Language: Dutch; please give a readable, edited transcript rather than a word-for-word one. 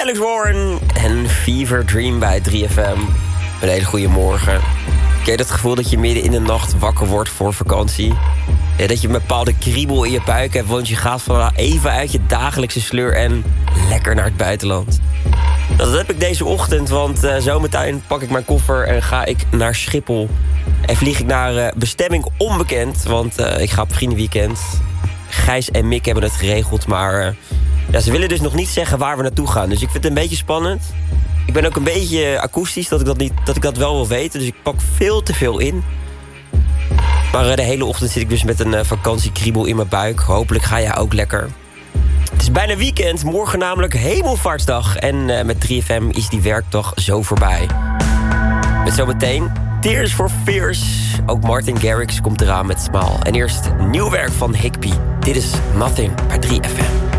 Alex Warren en Fever Dream bij 3FM. Een hele goede morgen. Ken je dat gevoel dat je midden in de nacht wakker wordt voor vakantie? Ja, dat je een bepaalde kriebel in je buik hebt, want je gaat van even uit je dagelijkse sleur en lekker naar het buitenland. Dat heb ik deze ochtend, want zometeen pak ik mijn koffer en ga ik naar Schiphol. En vlieg ik naar bestemming onbekend, want ik ga op vriendenweekend. Gijs en Mick hebben het geregeld, maar ja, ze willen dus nog niet zeggen waar we naartoe gaan. Dus ik vind het een beetje spannend. Ik ben ook een beetje akoestisch dat ik dat wel wil weten, dus ik pak veel te veel in. Maar de hele ochtend zit ik dus met een vakantiekriebel in mijn buik. Hopelijk ga jij ook lekker. Het is bijna weekend, morgen namelijk Hemelvaartsdag. En met 3FM is die werkdag zo voorbij. Met zometeen Tears for Fears. Ook Martin Garrix komt eraan met Smile. En eerst nieuw werk van Higby. Dit is Nothing bij 3FM.